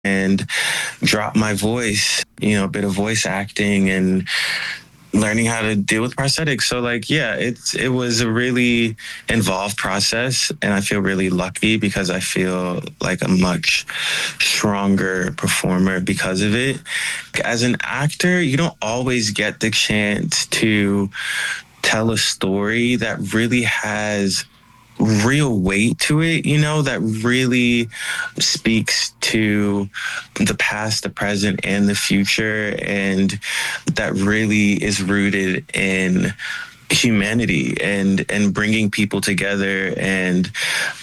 and drop my voice, a bit of voice acting and learning how to deal with prosthetics. So like, yeah, it was a really involved process, and I feel really lucky because I feel like a much stronger performer because of it. As an actor, you don't always get the chance to tell a story that really has real weight to it, that really speaks to the past, the present, and the future, and that really is rooted in humanity and bringing people together and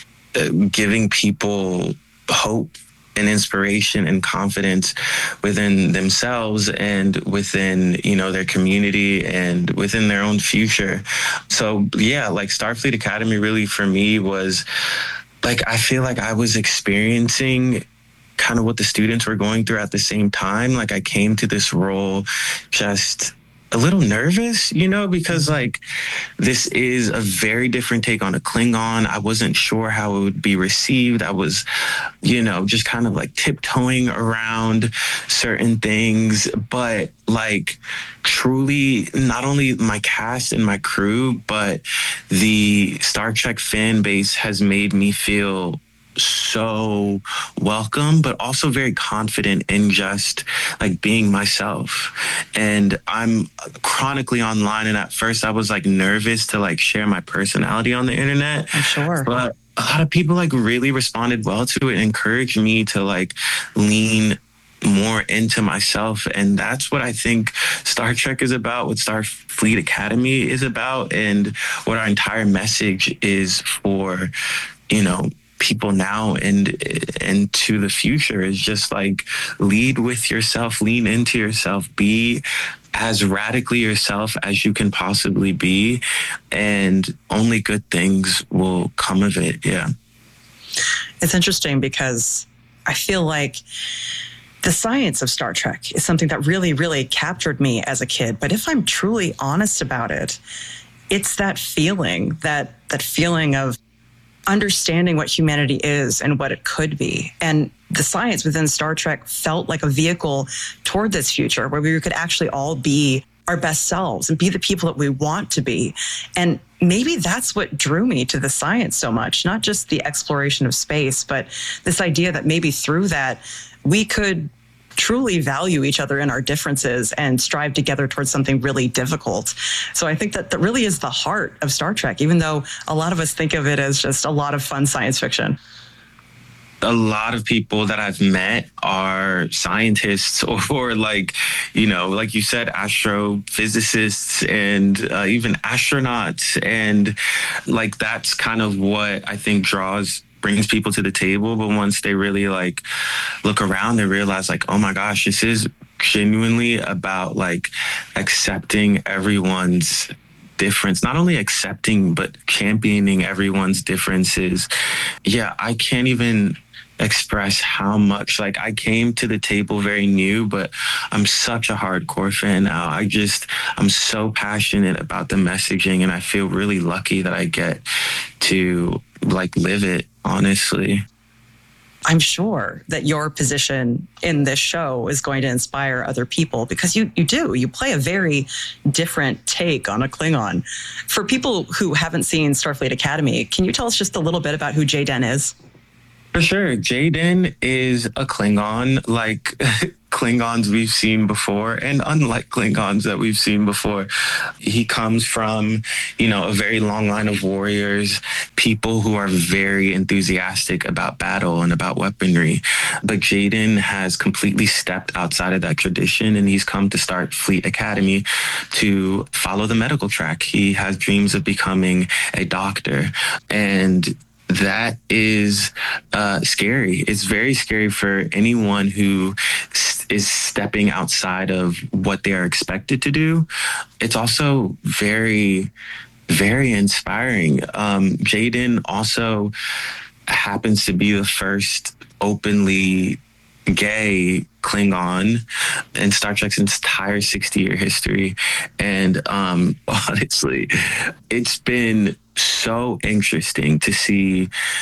giving people hope and inspiration and confidence within themselves and within, their community and within their own future. So yeah, like Starfleet Academy really for me was like, I feel like I was experiencing kind of what the students were going through at the same time. Like I came to this role just a little nervous, because like this is a very different take on a Klingon. I wasn't sure how it would be received. I was, just kind of like tiptoeing around certain things, but like truly not only my cast and my crew, but the Star Trek fan base has made me feel so welcome, but also very confident in just like being myself. And I'm chronically online, and at first I was like nervous to like share my personality on the internet. I'm sure. But a lot of people like really responded well to it and encouraged me to like lean more into myself. And that's what I think Star Trek is about, what Starfleet Academy is about, and what our entire message is for, people now and to the future is just like lead with yourself, lean into yourself, be as radically yourself as you can possibly be, and only good things will come of it. Yeah. It's interesting because I feel like the science of Star Trek is something that really, really captured me as a kid. But if I'm truly honest about it, it's that feeling of understanding what humanity is and what it could be. And the science within Star Trek felt like a vehicle toward this future where we could actually all be our best selves and be the people that we want to be. And maybe that's what drew me to the science so much, not just the exploration of space, but this idea that maybe through that we could truly value each other in our differences and strive together towards something really difficult. So I think that really is the heart of Star Trek, even though a lot of us think of it as just a lot of fun science fiction. A lot of people that I've met are scientists or like, like you said, astrophysicists and even astronauts. And like, that's kind of what I think brings people to the table. But once they really like look around, they realize like, oh my gosh, this is genuinely about like accepting everyone's difference, not only accepting, but championing everyone's differences. Yeah, I can't even express how much like I came to the table very new, but I'm such a hardcore fan now. I'm so passionate about the messaging, and I feel really lucky that I get to like live it, honestly. I'm sure that your position in this show is going to inspire other people because you play a very different take on a Klingon. For people who haven't seen Starfleet Academy, can you tell us just a little bit about who Jayden is? For sure. Jayden is a Klingon, like Klingons we've seen before, and unlike Klingons that we've seen before. He comes from, a very long line of warriors, people who are very enthusiastic about battle and about weaponry. But Jayden has completely stepped outside of that tradition, and he's come to Starfleet Academy to follow the medical track. He has dreams of becoming a doctor, and that is scary. It's very scary for anyone who is stepping outside of what they are expected to do. It's also very, very inspiring. Jayden also happens to be the first openly gay Klingon in Star Trek's entire 60-year history. And honestly, it's been so interesting to see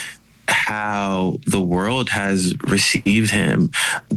how the world has received him